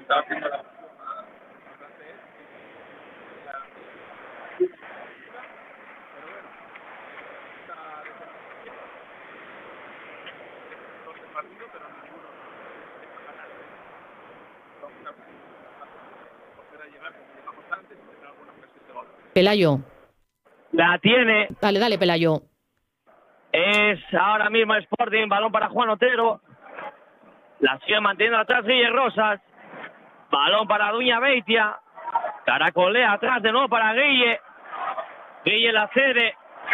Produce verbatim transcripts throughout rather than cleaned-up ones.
estaba haciendo la Pelayo. La tiene. Dale, dale, Pelayo. Es ahora mismo Sporting, balón para Juan Otero. La sigue manteniendo atrás Guille Rosas. Balón para Duña Beitia. Caracolea atrás de nuevo para Guille. Guille la cede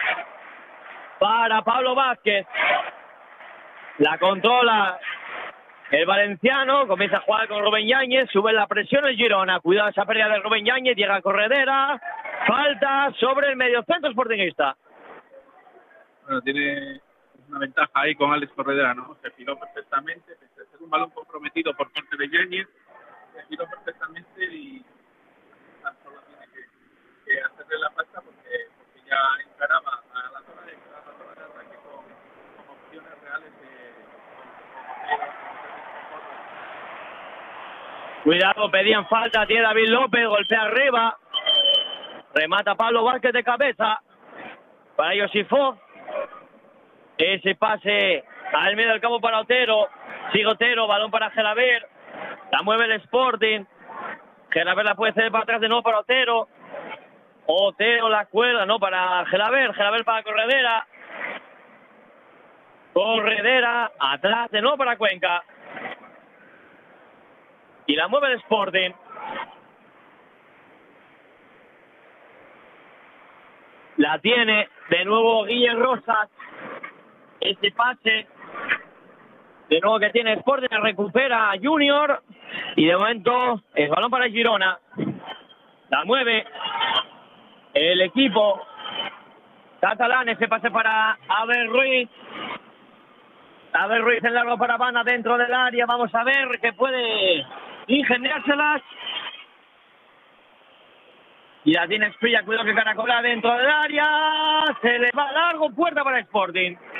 para Pablo Vázquez. La controla el valenciano. Comienza a jugar con Rubén Yáñez. Sube la presión el Girona. Cuidado esa pérdida de Rubén Yáñez. Llega a Corredera. Falta sobre el mediocentro sportinguista. Bueno, tiene una ventaja ahí con Alex Corredera, ¿no? Se giró perfectamente. Pese a ser un balón comprometido por parte de Yáñez, se giró perfectamente y tan solo tiene que, que hacerle la falta porque, porque ya encaraba a la zona de, a la zona de ataque con, con opciones reales de... Cuidado, pedían falta, tiene David López, golpea arriba. Remata Pablo Vázquez de cabeza. Para Josifov. Ese pase al medio del campo para Otero. Sigue Otero, balón para Gelaber. La mueve el Sporting. Gelaber la puede ceder para atrás de nuevo para Otero. Otero la cuerda, no, para Gelaber. Gelaber para Corredera. Corredera atrás de nuevo para Cuenca. Y la mueve el Sporting. La tiene de nuevo Guille Rosas. Este pase de nuevo que tiene Sporting, recupera Junior. Y de momento el balón para Girona. La mueve el equipo catalán. Ese pase para Abel Ruiz. Abel Ruiz en largo para Habana dentro del área. Vamos a ver que puede ingeniárselas. Y la tiene Esprilla, cuidado que caracola dentro del área. Se le va largo, puerta para Sporting.